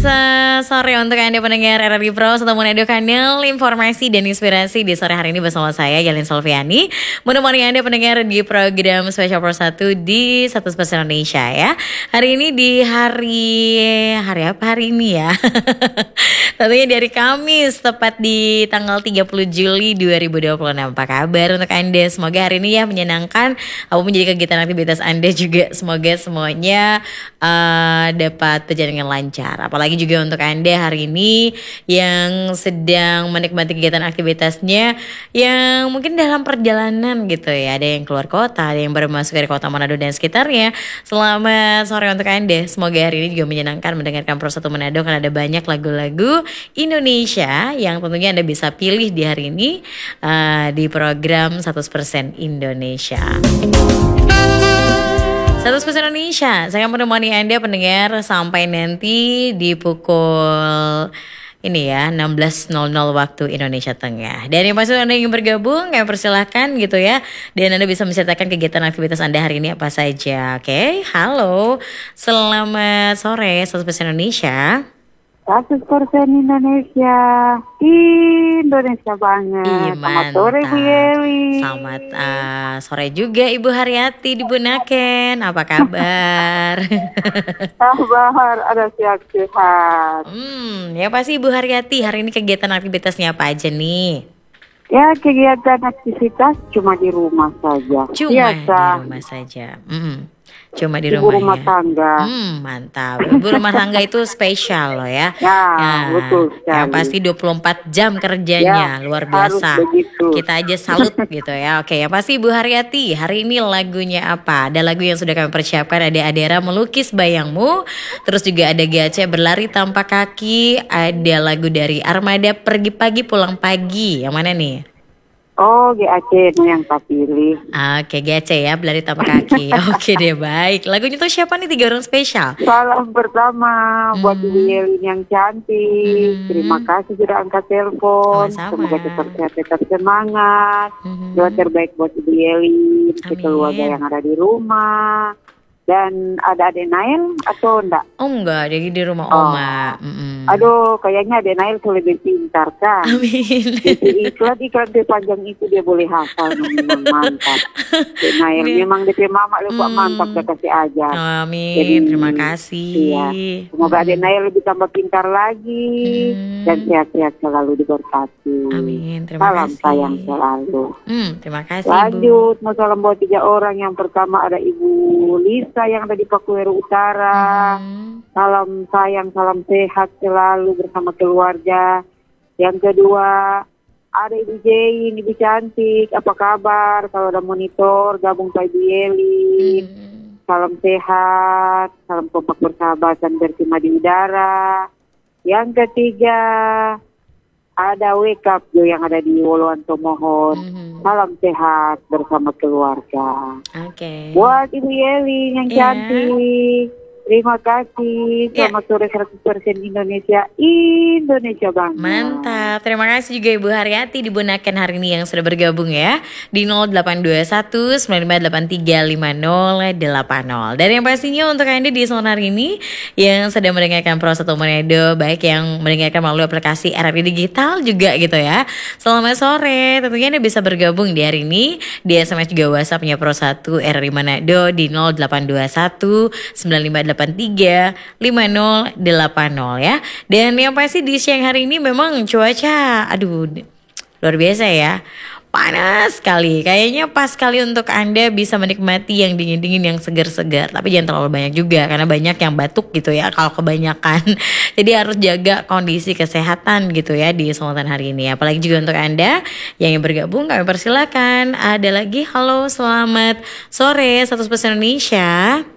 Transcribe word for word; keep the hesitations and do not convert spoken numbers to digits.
sore untuk Anda pendengar R R I Pro atau Manado Kanal, informasi dan inspirasi di sore hari ini bersama saya Yalin Solviani, menemani Anda pendengar di program Spesial Pro satu di seratus persen Indonesia ya. Hari ini di hari hari apa hari ini ya? Tentunya dari Kamis, tepat di tanggal tiga puluh Juli dua ribu dua puluh enam. Apa kabar untuk Anda? Semoga hari ini ya menyenangkan apapun menjadi kegiatan aktivitas Anda juga. Semoga semuanya uh, dapat berjalan dengan lancar. Apalagi juga untuk Anda hari ini yang sedang menikmati kegiatan aktivitasnya yang mungkin dalam perjalanan gitu ya. Ada yang keluar kota, ada yang baru masuk dari kota Manado dan sekitarnya. Selamat sore untuk Anda. Semoga hari ini juga menyenangkan mendengarkan Pro satu Manado karena ada banyak lagu-lagu Indonesia yang tentunya Anda bisa pilih di hari ini uh, di program seratus persen Indonesia. seratus persen Indonesia, saya akan menemani Anda pendengar sampai nanti di pukul ini ya enam belas nol nol waktu Indonesia Tengah. Dan yang pasti Anda ingin bergabung, kami persilahkan gitu ya. Dan Anda bisa menceritakan kegiatan aktivitas Anda hari ini apa saja. Oke, okay? Halo, selamat sore seratus persen Indonesia. seratus persen Indonesia, Indonesia banget. Ih, selamat sore Bu Yeli. Selamat uh, sore juga Ibu Haryati di Bunaken. Apa kabar? Kabar, ada sehat-sehat. Hmm, ya pasti Ibu Haryati hari ini kegiatan aktivitasnya apa aja nih? Ya kegiatan aktivitas cuma di rumah saja. Cuma Biasa. di rumah saja. Mm-mm. Cuma di Ibu rumah rumah ya. tangga. Hmm, mantap. Ibu rumah tangga itu spesial loh ya. Ya, ya betul sekali. Yang pasti dua puluh empat jam kerjanya, ya, luar biasa. Harus begitu. Kita aja salut gitu ya. Oke, yang pasti Ibu Haryati, hari ini lagunya apa? Ada lagu yang sudah kami persiapkan, ada Adera Melukis Bayangmu, terus juga ada Gace Berlari Tanpa Kaki, ada lagu dari Armada Pergi Pagi Pulang Pagi. Yang mana nih? Oh, G A C yang tak pilih. Oke, G A C ya, Berlari Tanpa Kaki. Oke deh, baik. Lagunya tuh siapa nih, tiga orang spesial? Salam pertama hmm. buat Ibu Yelin yang cantik. Hmm. Terima kasih sudah angkat telepon. Sama-sama. Semoga tetap sehat, tetap semangat. Hmm. Doa terbaik buat Ibu Yelin, keluarga yang ada di rumah. Dan ada Ade Nail atau enggak? Oh enggak, dia di rumah oh. Oma. Mm-mm. Aduh, kayaknya Ade Nail lebih pintar kan? Amin. Jadi iklan-iklan panjang itu dia boleh hafal, memang mantap. Ade Nail memang dia mama lupa hmm. mantap, dia kasih ajar. Amin, jadi, terima kasih. Iya. Semoga hmm. Ade Nail lebih tambah pintar lagi hmm. dan sehat-sehat selalu diberkati. Amin, terima salam kasih. Salam sayang selalu. Hmm, terima kasih. Lanjut, mau salam buat tiga orang. Yang pertama ada Ibu Lisa yang ada di Pakuweru Utara. Hmm. Salam sayang, salam sehat selalu bersama keluarga. Yang kedua ada Ibu Jane, Ibu cantik, apa kabar? Kalau ada monitor gabung Pak Ibu Yeli. Hmm. Salam sehat, salam kompak bersahabatan bersama di udara. Yang ketiga ada Wake Up Jo yang ada di Woluan Tomohon. Mm-hmm. Salam sehat bersama keluarga. Oke. Okay. Buat Ibu Yeli yang yeah. cantik. Terima kasih. Selamat yeah. sore seratus persen Indonesia. Indonesia banget. Mantap. Terima kasih juga Ibu Haryati di Bunaken hari ini yang sudah bergabung ya. Di nol delapan dua satu sembilan lima delapan tiga lima nol delapan nol. Dan yang pastinya untuk Anda di sore hari ini yang sedang mendengarkan Pro satu Manado, baik yang mendengarkan melalui aplikasi R R I Digital juga gitu ya. Selamat sore. Tentunya Anda bisa bergabung di hari ini di S M S juga WhatsApp-nya Pro satu R R I Manado di nol delapan dua satu sembilan lima delapan tiga lima nol delapan nol ya. Dan yang pasti di siang hari ini memang cuaca aduh luar biasa ya. Panas sekali. Kayaknya pas sekali untuk Anda bisa menikmati yang dingin-dingin, yang segar-segar. Tapi jangan terlalu banyak juga karena banyak yang batuk gitu ya kalau kebanyakan. Jadi harus jaga kondisi kesehatan gitu ya di kesempatan hari ini. Apalagi juga untuk Anda yang bergabung, kami persilakan. Ada lagi, halo selamat sore seratus persen Indonesia.